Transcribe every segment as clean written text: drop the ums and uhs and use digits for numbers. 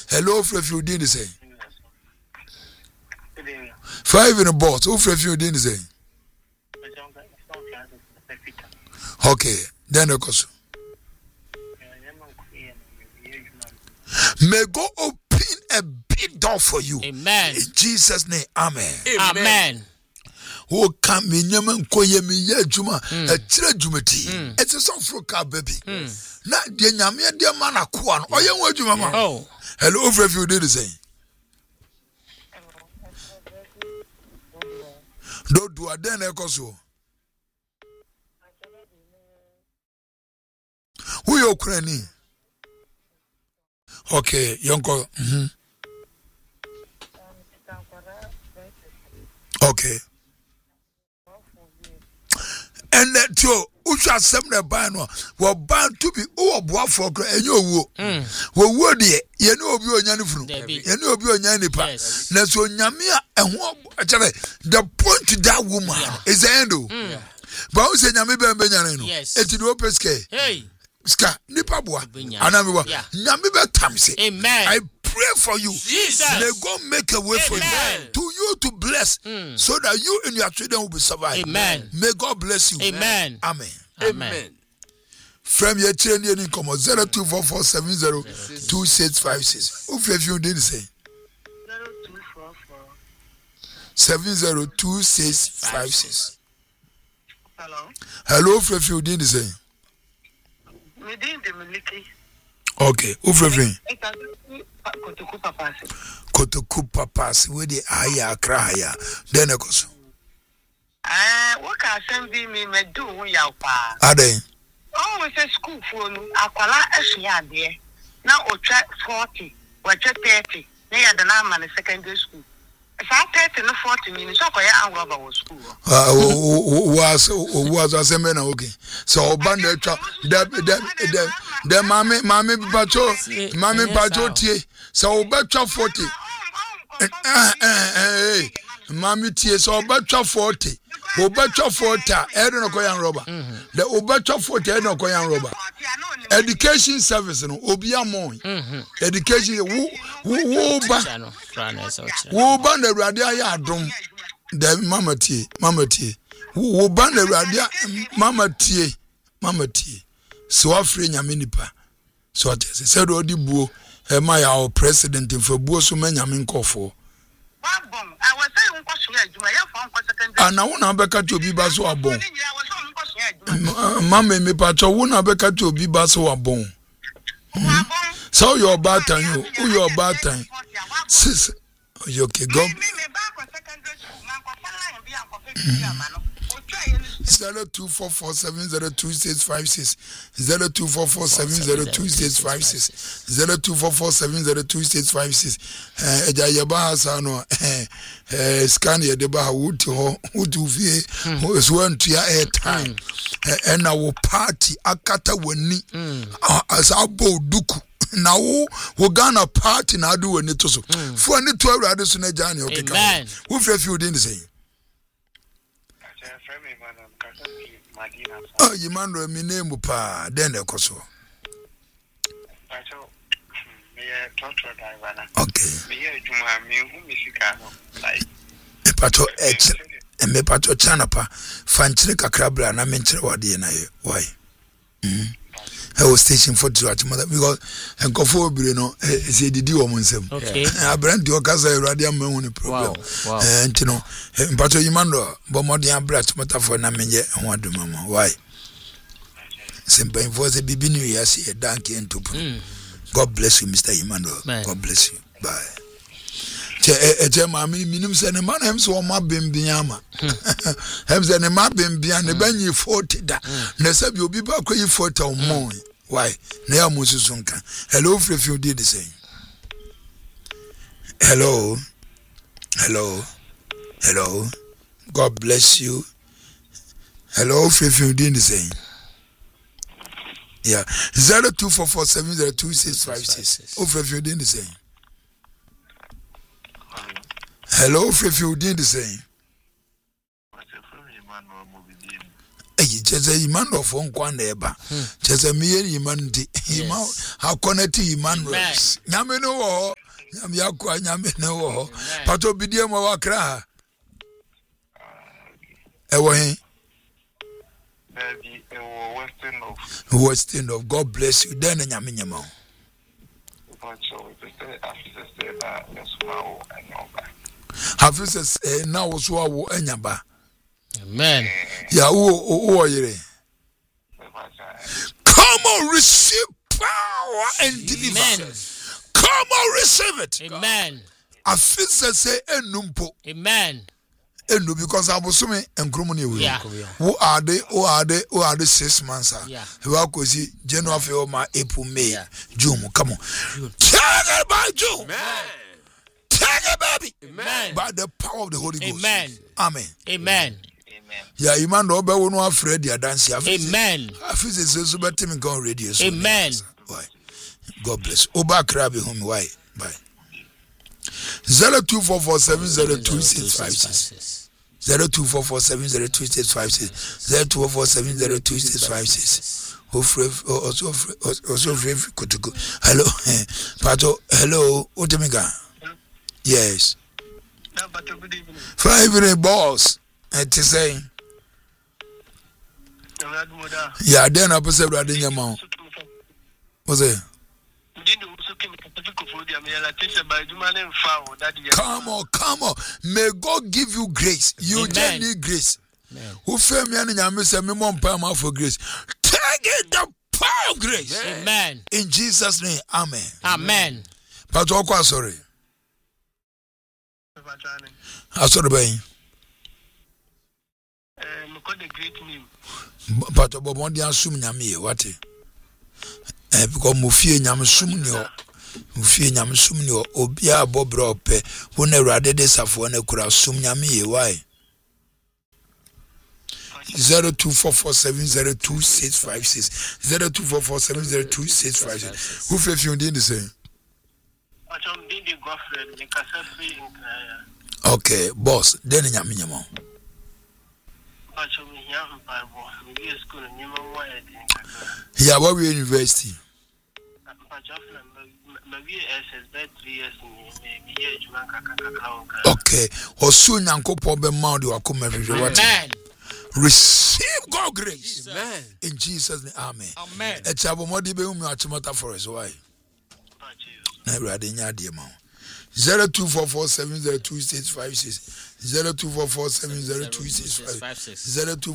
Hello, if you didn't say. 5 in a box. If you didn't say. Okay, then of course. May God open a big door for you. Amen. In Jesus' name, amen. Amen. Who can me nyaman koye me ye juma a tire jumati. It's a song for car baby. Na de nyame de man akoa no. Oye wo juma ma. Oh. Hello, if you did the same. Do do aden e koso. Who you Ukraine? Okay, yonko. Okay. And that you usha semne ban no wo ban to be o boafo kra enyo wo wo wo de ye no obi onya ne funu ye no obi onya ne pa na so nyame a eho akere the point to that woman is the end o ba o se nyame be nyane no eti do peske Hey. ska nipa boa anami wa nyame be tamse. Amen. I pray for you. Jesus. May God make a way for you. Amen. To you to bless so that you and your children will be survived. Amen. May God bless you. Amen. Amen. Amen. From your chain in income 0244702656. If you did say 702656. Hello, if you did say. Okay, Ufrefin. Kotoku papas with the aya craya. Then a coso. What can send me do ya pa? Are they? Oh, it's a school for Aquala Ashia there. Now, or track 40, or 30. They are the name and secondary school. If I 30 and 40 minutes, I was school. Was a seminar, okay. So, Bandit, the mammy Pacho, tea. So, Betcha 40. Mammy tea, so Betcha 40. Obecha 40, Edno Koyan Roba. The Obecha 40, Edno Koyan Roba. Education service, no, Obia Moy. Education, who ban the Radia Drum, the Mamma T, who ban the Radia, Mamma T, so offering a minipa. So I said, Odibu, my our president for Bosuman Yamin Kofo. I was saying, and I want to be to be basso a bone. Mamma, me patcho won't have to be basso a bone. So you're bad time, you're bad time. Sis, you okay, go. 0244702656 0244702656 0244702656 eja yeba sano scan ye de ba wuti ho wuti vie so antua airtime na wo party akata wani asabo duku na wo Ghana party na adu wani to so fo ani to awurade so na jani okeka wo frefie odin say oh, you man, me name pa. Then the coso. Okay. Me pato H. And me pato chanapa. Fanchre kakrabra na mentre wadi na ye. Why? I was station 42 at mother because and Kofo Bruno say did you woman sem. Okay. I brand your casa radio man problem. Wow. And you know, pato yimando but more than brat matter for na menje and what do mama. Why? Simple voice bibi new year see a donkey and to God bless you, Mr. Emmanuel. God bless you. Bye. Mami minimum send a man hem so ma bimbiama. Hem send a ma bimbia ne banyi 40 da. Na sabi obi ba kwa 40 or more. Why? Na ya musu sunka. Hello, if you did the same. Hello. God bless you. Hello, if you did the same. Yeah, 0244702656. Oh, if you did the same. Hello, if you did the same. just a man of one corner eba. Just a mere man di how connect man race. Yameno Yamyakwa Yameno Pato Bidia Mawakra. Ewahin. Western of God bless you. Then and Yaminyamo. Hafiz now was what Enyaba. Amen. Yeah, come on, receive power and deliverance. Come on, receive it. Amen. Hafiz say enumpo. Amen. Enu because I was assuming and Grumuni. Yeah. Who are they 6 months? Yeah. Who are Kosi, January, February, April, May, June. Come on. Tell it by June. Amen. Tell it, baby. Amen. By the power of the Holy Ghost. Amen. Amen. Amen. Yeah, you man, no, but we know afraid they are dancing. Amen. I feel it's so bad to me go radio. Amen. Why? God bless. Oba Krabi home. Why? Bye. 0244702656. 0244702656. 0244702656. Also free to go. Hello, Pato. Hello, Otemiga. Yes. Five minute boss. To say. Yeah, then I perceive that in your mouth. What's it? Come on. May God give you grace. You just need grace. Who feel me and I say, me mom pay for grace. Take it the power of grace. Amen. In Jesus' name, amen. Amen. But what sorry? I saw the bay. But about one day, I assume Yami, what? Because Mufie Yamsumnio. Mufie Yamsumnio, Obia Bobrope, who never did this of one could assume Yami. Why? 0244702656. 0244702656. Who feel you did the same? Okay, boss, then Yaminyamo. Yeah, what we university? Okay, or soon Uncle Pobe Mount you are coming. Amen. Receive God grace. Amen. In Jesus' name, amen. Amen. A chabo modi be umi achimota forest. Why? Never had any idea, man. 0244702656. 0244702656.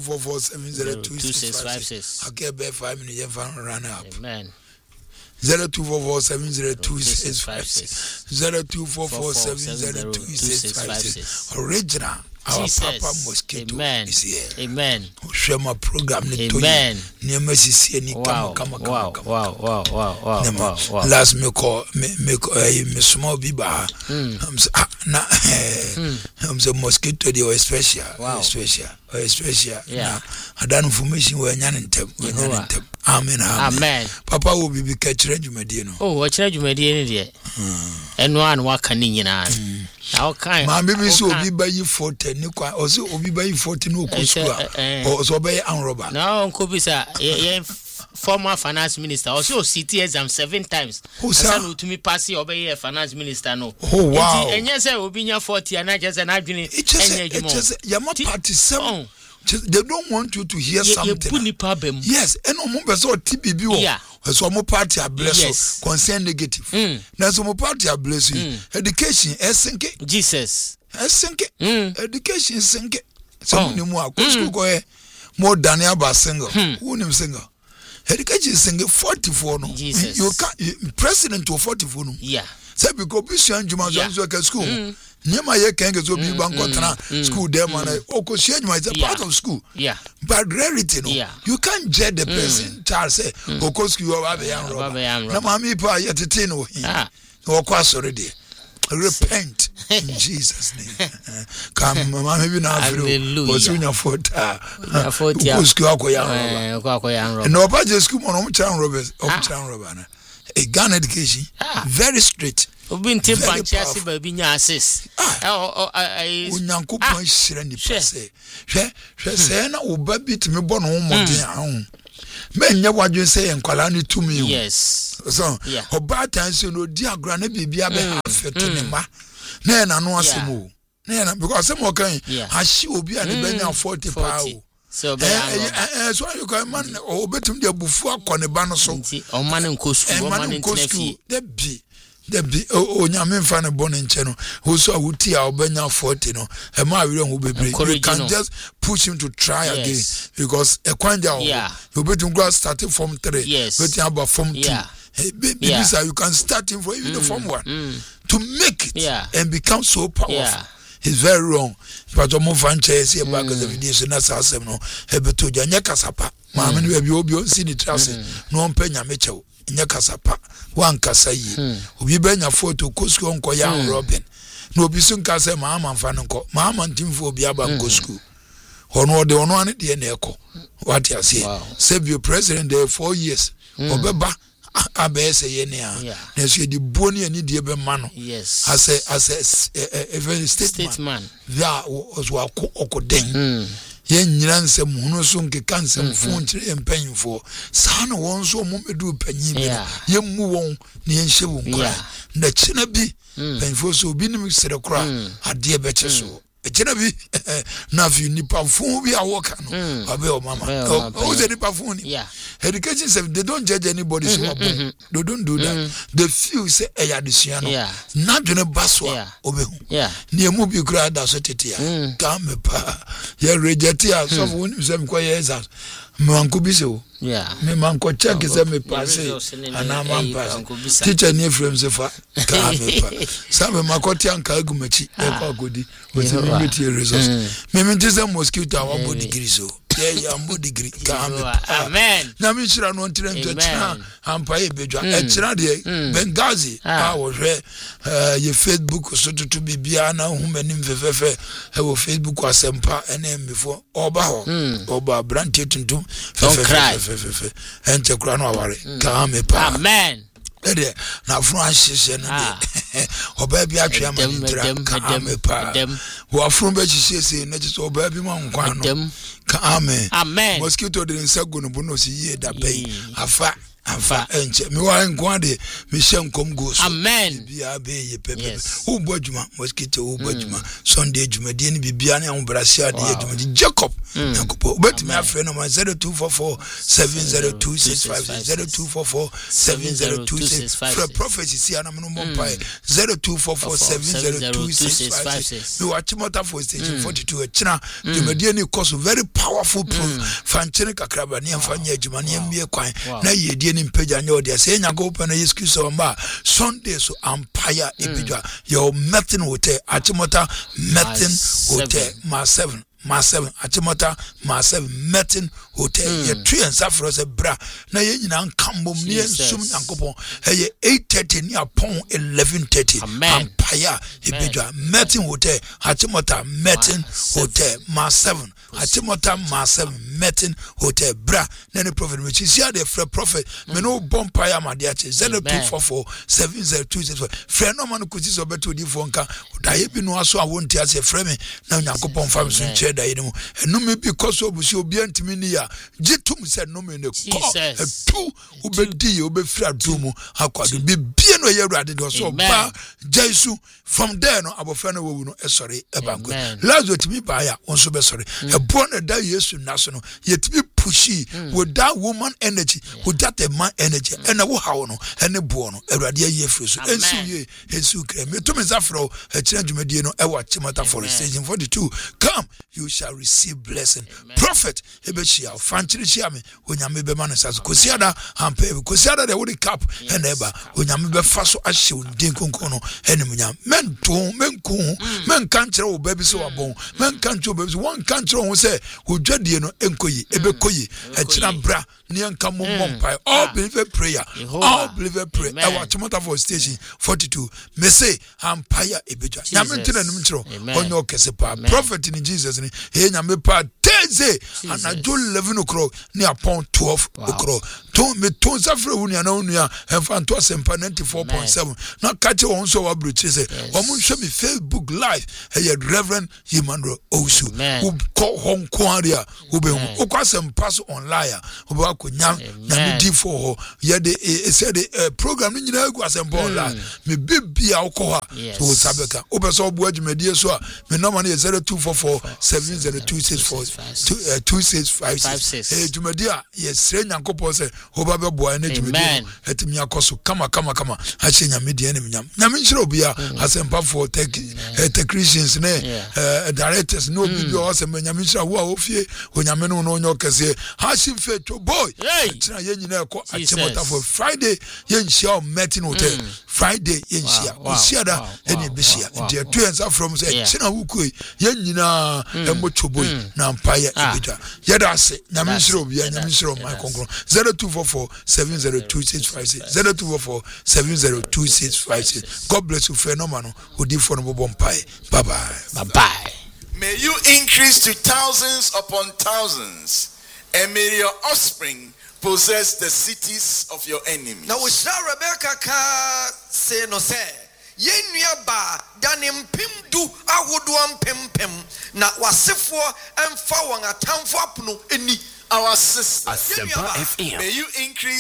0244702656. Okay, be 5 minutes and run up. Amen. 0244702656. 0244702656. Original. Our Papa Mosquito is here. Amen. Share my program. Amen. Wow. Last me call me small biba. I'm the mosquito the special. Wow. Special. Yeah. I done information where nyantem. Amen. Papa will be catching you medino. Oh, what change you made in and one walking in. How kind. My baby so be by you 40 Niqua also be by you 40 no or so by Anroba. No, Kubisa, former finance minister, also city exam 7 times. Who said to me pass your obey finance minister? No. Oh, wow. And yes, I will be near 40 and I just an argument. It's just Yama party 7. They don't want you to hear something. Yes, and on Mumbaso TBB. Yeah. So mo party a bless you concern negative. Na so mo party a bless you. Education esenke. Jesus. Esenke. Education esenke. So ni mo akọ school go more than about single. Who name single? Education single 44 no. Jesus. You can president to 44 no. Yeah. Say because Bishop Juma so ka school. Niema ye can get so be bank school there man. Okosia Juma is a part of school. Yeah. But rarity no. You can't judge the person. Charles say Okos you have a young robber. Na mami pa yet te no. Okwa sorry dey. Repent in Jesus' name. Come, mama, maybe now. Hallelujah. Osunya 40. Okusku akoya robber. No, but just come on, Robbers. A gun education. Very straight. obi nti panchasi ba bi nya assist Unyankopon hyira ni pase hwe se na oba bi timi bɔ no mmɔden ahụ menye wadwe se enkwala ne tumi yes so oba tan se no di agora na bibia be afete ne ma na na no asemo na because some okay ahye obi a ne benya 40 pound so so you can man obetum de bufu akone ba no so o man nkosu o man ntenafi the onyame mfa ne bone nche no wo so awuti a obenya 40 no e ma awire hu bebre you can just push him to try again because e kwanja you betum go start from 3 but about from 2 you can start him for even the form 1 to make it and become so powerful. It's very wrong. But omo fanche see back the video so na asem no ebeto ja nya kasapa ma me no bi obi on si ni trase no on panya mechew nya kasapa wan kasa yi obi benya photo kosko onko ya Robin no obi so nka se ma amfa no nko ma amantimfo obi aba kosko ono de ono ane de na eko what you say say be president there 4 years obeba abese ye ne a na so di boni ani de be ma no as a very statesman ya was wa okoden ye nyira nsem hunu so nkeka nsem fo nkyere empanyimfo saa na won so mo medu panyin bi ye mu won ne ye nhye won kra na kyena bi panfo so bi nim sere kra ade be che so kyena bi na fi nipa fo bi awoka no abe o mama o ze nipa fo ni education service they don't judge anybody so they don't do that they feel say e adesua no na dwene baswa obehu ne emu bi kra da so tete ya ka me pa ye reject ya so woni se mko ye za manko bi se o me manko check se me pass ana man pass teacher ni frame se fa ka me pa sabe makoti anka agumachi e kwa godi we se me tie results me ntise mosquito awon body degree so yeah ambo degree ka me amen na me shira no ntire ntwa ampa ye bedwa e kira de Benghazi a wo hwe ye Facebook so tutu bibia na hu manim fefefe e wo Facebook asempa ene mbefo oba ho oba branch tuntum fefefe ente kura no aware ka me pa amen ede na funu ahyehyɛ no de oba bi atwa ma ntra ka me pa wo afunu be hyehyɛ na gye oba bi ma nkwa no ka amen mosquito de nsago no bo no si ye da bai afa enche mi wa nkwa de mi hye nkom go so amen bia be ye pepe wo bodwuma mosquito wo bodwuma Sunday dwuma de ni bibia na ho brasia de dwuma di Jacob yakopo obetimi afre no 0244 70265 0244 for prophecy si ana no mompai 0244 70265 mi wa chimota for station 42 echina dwuma de ni course very powerful proof fanchene kakraba ne amfanya dwuma ne mbie kwan na ye ni mpega nya odi ase nya go na excuse o ma Sunday so empire ebidwa your Merton Hotel Achimota Merton Hotel ma 7 Achimota ma 7 Merton Hotel ye three and safro se bra na ye nyina nkambom ne nsum yankopon ye 8:30 ni upon 11:30 empire ebidwa Merton Hotel Achimota Merton Hotel ma 7 Achimota ma 7 Merton Hotel bra na ne prophet which is here the prophet me no bompire ma de ache 0244 70264 friend no man kuzi so beto di fo nka da ye bi no aso awonti ase frɛ me na nyankopɔn fa me so nche da ye no enu me bi koso obusi obi antimi ni ya gitum se no me ne ko tu ubedi ye obefira adumu akwado bi bie no ye awurade de so ba Jesu from there no abofra no wowu no esori ebanko lazo timi ba ya onso be sori born that Yesu naso no yetimi pushy with that woman energy with that man energy and wo hawo no ene bo no awurade ye firi so ensu kre me to me zafro e kire dwumadie no e wa chimata for station 42 come you shall receive blessing prophet ebechia fanchiri chia me onyame be mano saso kosiada ampe kosiada de wodi cap and eba onyame be faso ahye ondin konkon no ene munya men kan kire wo baby so abon men kan kire baby one kan kire wo se odwadie no enkoyi ebe koyi e kira bra near come Mumpai, all believer prayer, all believer prayer. I want to for station 42. Me say, Empire Ebija. Yamintin and Mitro, on your Kesepa, prophet in Jesus, and he Yamepa Teze, and I do 11 o'clock near Pond 12 o'clock. Me tons of Runia, and Fantos and 94.7. Not catch on so a bridge. Or show me Facebook Live, a Reverend Yimandro Osu, who call home Quaria, who be Okwasem pass on liar, who are Yam for yet said a program in Yaguas and Bola, me be alcohol, so Sabeka, Oberso Boyd Media, so me no money 0244 70264 2656. To Media, yes, Sren and Copos, Obabe Boy, and at me Akosu, come, I say Yamidi enemy. Namin Bia, as a for technicians, directors, no video, awesome, and Yamisha, who are when Yameno no Yoka, Hashim Fed to boy, for Friday, Yen Shao Metin Hotel, Friday, Yen Shia, Osiada, and Bishia, dear twins are from China Wukui, Yenina, and Mochoboy, Nampire, Yada say, Yamisro, Yamisro, my concern, 0244 70256, 0244 70256. God bless you, phenomenal, who did for no Bompire. Bye bye. May you increase to thousands upon thousands, and may your offspring possess the cities of your enemies. Now we shall Rebecca say no say. Yenya ba danim pim du awoduam pim na wasefo emfa wan atamfo apono eni. Our sister, Asempa may you increase